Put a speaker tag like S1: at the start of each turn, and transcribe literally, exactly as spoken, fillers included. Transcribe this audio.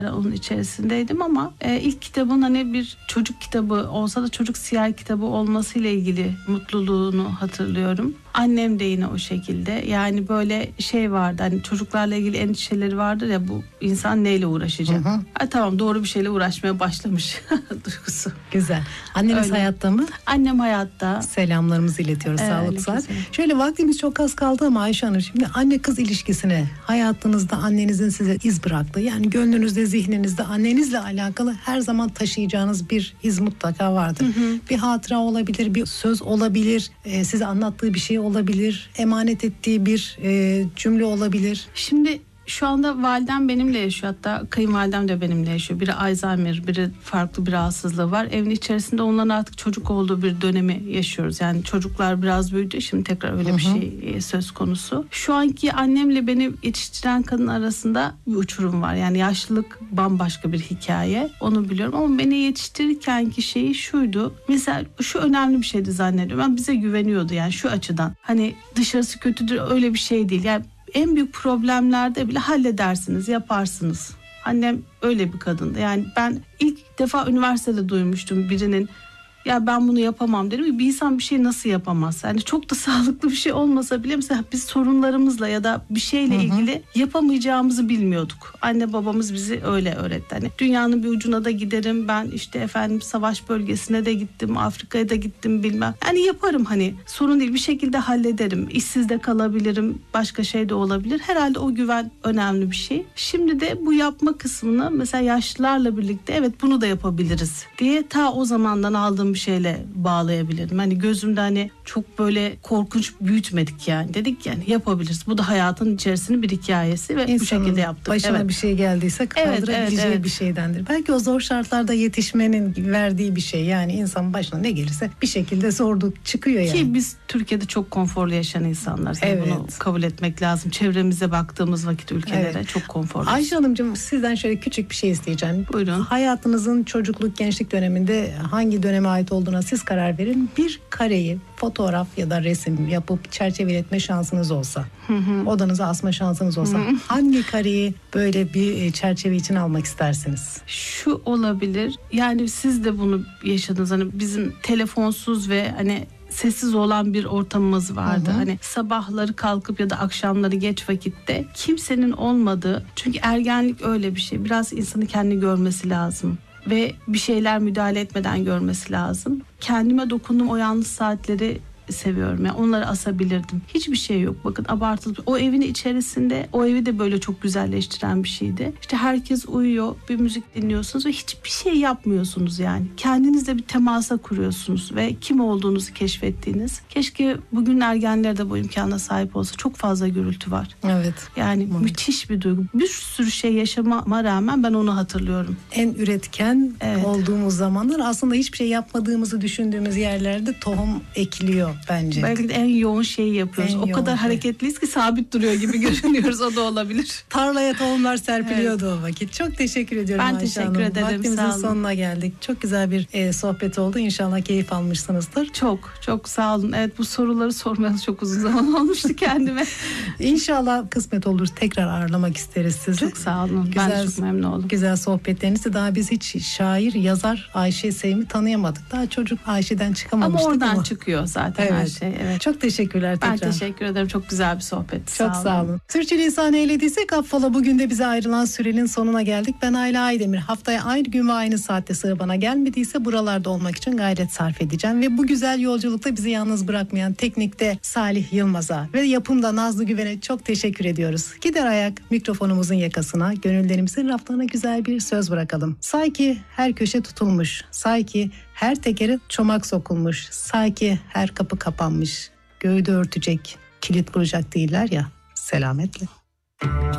S1: Onun içerisindeydim ama e, ilk kitabın hani bir çocuk kitabı olsa da çocuk siyer kitabı olmasıyla ilgili mutluluğunu hatırlıyorum. Annem de yine o şekilde. Yani böyle şey vardı, hani çocuklarla ilgili endişeleri vardır ya, bu insan neyle uğraşacak? Hı hı. Ha, tamam, doğru bir şeyle uğraşmaya başlamış duygusu.
S2: Güzel. Anneniz
S1: Öyle.
S2: Hayatta mı?
S1: Annem hayatta.
S2: Selamlarımızı iletiyoruz. Ee, sağlık saat. Şöyle vaktimiz çok az kaldı ama Ayşe Hanım, şimdi anne kız ilişkisine hayatınızda annenizin size iz bıraktığı, yani gönlünüzde, zihninizde annenizle alakalı her zaman taşıyacağınız bir iz mutlaka vardır. Hı hı. Bir hatıra olabilir, bir söz olabilir, e, size anlattığı bir şey olabilir, emanet ettiği bir e, cümle olabilir.
S1: Şimdi şu anda validem benimle yaşıyor, hatta kayınvalidem de benimle yaşıyor. Biri Alzheimer, biri farklı bir rahatsızlığı var. Evin içerisinde onların artık çocuk olduğu bir dönemi yaşıyoruz. Yani çocuklar biraz büyüdü, şimdi tekrar öyle bir şey söz konusu. Şu anki annemle beni yetiştiren kadın arasında bir uçurum var. Yani yaşlılık bambaşka bir hikaye, onu biliyorum. Ama beni yetiştirirkenki şeyi şuydu. Mesela şu önemli bir şeydi zannediyorum. Ben bize güveniyordu, yani şu açıdan. Hani dışarısı kötüdür, öyle bir şey değil. Yani en büyük problemlerde bile halledersiniz, yaparsınız. Annem öyle bir kadındı. Yani ben ilk defa üniversitede duymuştum birinin, ya ben bunu yapamam dedim. Bir insan bir şey nasıl yapamaz? Yani çok da sağlıklı bir şey olmasa bile mesela biz sorunlarımızla ya da bir şeyle hı hı. ilgili yapamayacağımızı bilmiyorduk. Anne babamız bizi öyle öğretti. Hani dünyanın bir ucuna da giderim ben, işte efendim savaş bölgesine de gittim, Afrika'ya da gittim, bilmem. Yani yaparım, hani sorun değil, bir şekilde hallederim. İşsiz de kalabilirim, başka şey de olabilir. Herhalde o güven önemli bir şey. Şimdi de bu yapma kısmını mesela yaşlılarla birlikte evet bunu da yapabiliriz diye ta o zamandan aldığım bir şeyle bağlayabilirim. Hani gözümde hani çok böyle korkunç büyütmedik yani. Dedik yani yapabiliriz. Bu da hayatın içerisinin bir hikayesi ve İnsanın bu şekilde yaptık.
S2: Başına evet. bir şey geldiyse kaldırabileceği evet, evet, evet. bir şeydendir. Belki o zor şartlarda yetişmenin verdiği bir şey. Yani insanın başına ne gelirse bir şekilde zorluk çıkıyor yani.
S1: Ki biz Türkiye'de çok konforlu yaşayan insanlar. Yani evet. Bunu kabul etmek lazım. Çevremize baktığımız vakit ülkelere evet. çok konforlu.
S2: Ayşe Hanımcığım, sizden şöyle küçük bir şey isteyeceğim.
S1: Buyurun.
S2: Hayatınızın çocukluk, gençlik döneminde hangi döneme ait olduğuna siz karar verin. Bir kareyi fotoğraf ya da resim yapıp çerçeveletme şansınız olsa, hı hı. odanıza asma şansınız olsa, hı hı. hangi kareyi böyle bir çerçeve için almak istersiniz?
S1: Şu olabilir. Yani siz de bunu yaşadınız. Hani bizim telefonsuz ve hani sessiz olan bir ortamımız vardı. Hı hı. Hani sabahları kalkıp ya da akşamları geç vakitte kimsenin olmadığı. Çünkü ergenlik öyle bir şey. Biraz insanın kendini görmesi lazım. Ve bir şeyler müdahale etmeden görmesi lazım. Kendime dokundum, o yalnız saatleri seviyorum. Yani onları asabilirdim. Hiçbir şey yok. Bakın abartılı. O evin içerisinde o evi de böyle çok güzelleştiren bir şeydi. İşte herkes uyuyor, bir müzik dinliyorsunuz ve hiçbir şey yapmıyorsunuz yani. Kendinizle bir temasa kuruyorsunuz ve kim olduğunuzu keşfettiğiniz. Keşke bugün ergenler de bu imkana sahip olsa. Çok fazla gürültü var.
S2: Evet.
S1: Yani evet. müthiş bir duygu. Bir sürü şey yaşamama rağmen ben onu hatırlıyorum.
S2: En üretken evet. olduğumuz zamanlar aslında hiçbir şey yapmadığımızı düşündüğümüz yerlerde tohum ekiliyor. Bence.
S1: Belki de en yoğun şeyi yapıyoruz. En o kadar şey. hareketliyiz ki sabit duruyor gibi görünüyoruz. O da olabilir.
S2: Tarlaya tohumlar serpiliyordu evet. o vakit. Çok teşekkür ediyorum
S1: ben
S2: Ayşe
S1: teşekkür
S2: Hanım.
S1: ederim.
S2: Vaktimizin sonuna geldik. Çok güzel bir e, sohbet oldu. İnşallah keyif almışsınızdır.
S1: Çok çok sağ olun. Evet, bu soruları sormayalı çok uzun zaman olmuştu kendime.
S2: İnşallah kısmet olur. Tekrar ağırlamak isteriz sizi.
S1: Çok sağ olun. Güzel, ben çok memnun oldum.
S2: Güzel sohbetlerinizi. Daha biz hiç şair, yazar Ayşe Sevim'i tanıyamadık. Daha çocuk Ayşe'den çıkamamıştık ama.
S1: oradan
S2: ama.
S1: çıkıyor zaten evet. her şey. Evet.
S2: Çok teşekkürler tekrar.
S1: Ben teşekkür ederim. Çok güzel bir sohbetti.
S2: Çok sağ olun. Sağ olun. Sürçülisan eylediysek affola, bugün de bize ayrılan sürenin sonuna geldik. Ben Ayla Aydemir. Haftaya aynı gün ve aynı saatte sıra bana gelmediyse buralarda olmak için gayret sarf edeceğim. Ve bu güzel yolculukta bizi yalnız bırakmayan teknikte Salih Yılmaz'a ve yapımda Nazlı Güven'e çok teşekkür ediyoruz. Gider ayak mikrofonumuzun yakasına, gönüllerimizin raflarına güzel bir söz bırakalım. Say ki her köşe tutulmuş. Say ki her tekere çomak sokulmuş. Say ki her kapı kapanmış. Göğü de örtecek, kilit vuracak değiller ya, selametle.